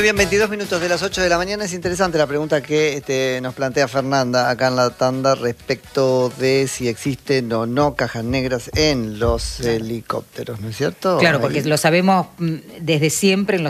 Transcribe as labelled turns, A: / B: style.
A: bien, 22 minutos de las 8 de la mañana. Es interesante la pregunta que nos plantea Fernanda acá en la tanda respecto de si existen o no cajas negras en los helicópteros, ¿no es cierto?
B: Claro, porque lo sabemos desde siempre en los